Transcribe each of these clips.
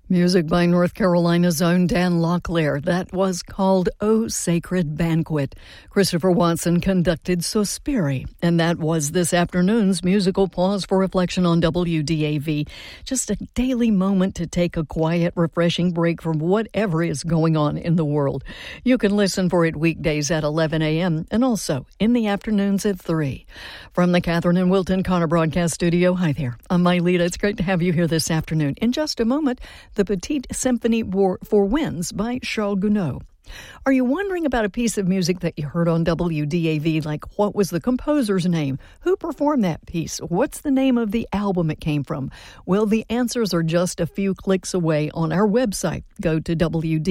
Music by North Carolina's own Dan Locklear. That was called O Sacred Banquet. Christopher Watson conducted Sospiri, and that was this afternoon's musical pause for reflection on WDAV. Just a daily moment to take a quiet, refreshing break from whatever is going on in the world. You can listen for it weekdays at 11 a.m. and also in the afternoons at 3. From the Catherine and Wilton Connor Broadcast Studio, hi there. I'm Mylita. It's great to have you here this afternoon. In just a moment, the Petite Symphony for Winds by Charles Gounod. Are you wondering about a piece of music that you heard on WDAV? Like, what was the composer's name? Who performed that piece? What's the name of the album it came from? Well, the answers are just a few clicks away on our website. Go to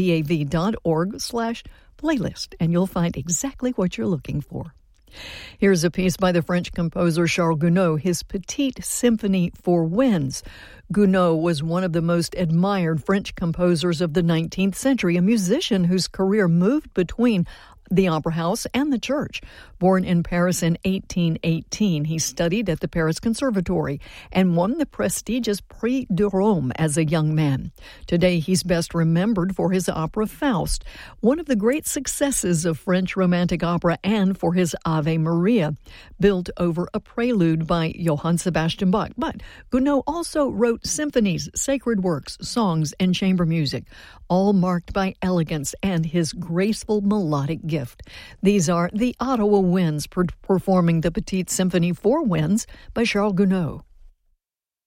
wdav.org/playlist, and you'll find exactly what you're looking for. Here's a piece by the French composer Charles Gounod, his Petite Symphony for Winds. Gounod was one of the most admired French composers of the 19th century, a musician whose career moved between the Opera House and the church. Born in Paris in 1818, he studied at the Paris Conservatory and won the prestigious Prix de Rome as a young man. Today, he's best remembered for his opera Faust, one of the great successes of French Romantic opera, and for his Ave Maria, built over a prelude by Johann Sebastian Bach. But Gounod also wrote symphonies, sacred works, songs, and chamber music, all marked by elegance and his graceful melodic gift. These are the Ottawa Winds performing the Petite Symphony for Winds by Charles Gounod.